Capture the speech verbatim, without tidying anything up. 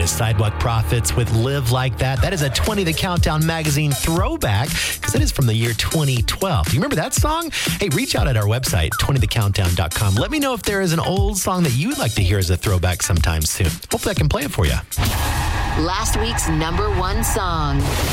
is Sidewalk Prophets with Live Like That. That is a twenty The Countdown magazine throwback because it is from the year twenty twelve. Do you remember that song? Hey, reach out at our website, twenty the countdown dot com. Let me know if there is an old song that you'd like to hear as a throwback sometime soon. Hopefully I can play it for you. Last week's number one song.